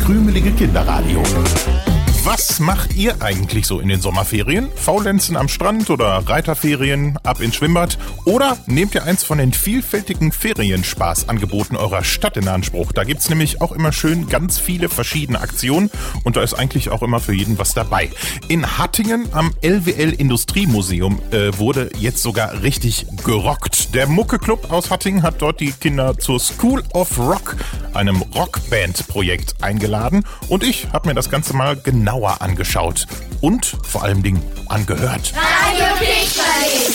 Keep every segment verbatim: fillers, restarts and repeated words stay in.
krümelige Kinderradio. Was macht ihr eigentlich so in den Sommerferien? Faulenzen am Strand oder Reiterferien, ab ins Schwimmbad? Oder nehmt ihr eins von den vielfältigen Ferienspaßangeboten eurer Stadt in Anspruch? Da gibt's nämlich auch immer schön ganz viele verschiedene Aktionen und da ist eigentlich auch immer für jeden was dabei. In Hattingen am L W L Industriemuseum äh, wurde jetzt sogar richtig gerockt. Der Mucke-Club aus Hattingen hat dort die Kinder zur School of Rock, einem Rockband-Projekt, eingeladen und ich habe mir das Ganze mal genauer angeschaut und vor allem Dingen angehört. Radio Picknick.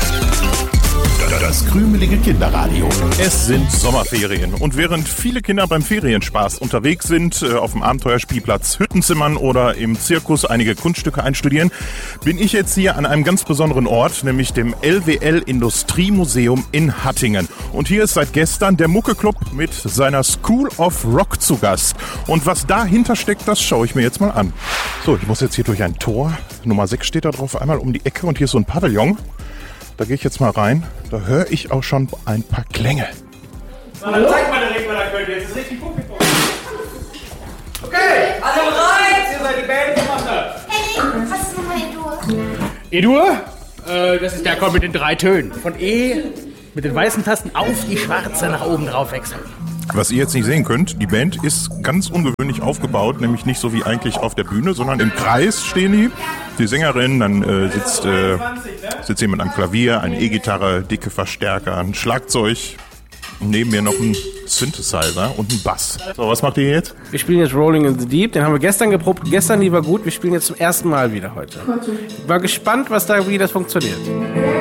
Das krümelige Kinderradio. Es sind Sommerferien und während viele Kinder beim Ferienspaß unterwegs sind, äh, auf dem Abenteuerspielplatz Hüttenzimmern oder im Zirkus einige Kunststücke einstudieren, bin ich jetzt hier an einem ganz besonderen Ort, nämlich dem L W L Industriemuseum in Hattingen. Und hier ist seit gestern der Mucke-Club mit seiner School of Rock zu Gast. Und was dahinter steckt, das schaue ich mir jetzt mal an. So, ich muss jetzt hier durch ein Tor. Nummer sechs steht da drauf, einmal um die Ecke und hier ist so ein Pavillon. Da gehe ich jetzt mal rein. Da höre ich auch schon ein paar Klänge. Dann zeig mal direkt, was ihr könnt. Jetzt ist richtig Publikum. Okay, alle bereit? Ihr seid die Band, was macht ihr? Hey, was ist nochmal E-Dur? E-Dur? Äh, das ist der Akkord mit den drei Tönen. Von E mit den weißen Tasten auf die schwarze nach oben drauf wechseln. Was ihr jetzt nicht sehen könnt, die Band ist ganz ungewöhnlich aufgebaut, nämlich nicht so wie eigentlich auf der Bühne, sondern im Kreis stehen die. Die Sängerin, dann äh, sitzt, äh, sitzt jemand am Klavier, eine E-Gitarre, dicke Verstärker, ein Schlagzeug, neben mir noch ein Synthesizer und ein Bass. So, was macht ihr jetzt? Wir spielen jetzt Rolling in the Deep, den haben wir gestern geprobt, gestern die war gut, wir spielen jetzt zum ersten Mal wieder heute. Ich war gespannt, was da, wie das funktioniert.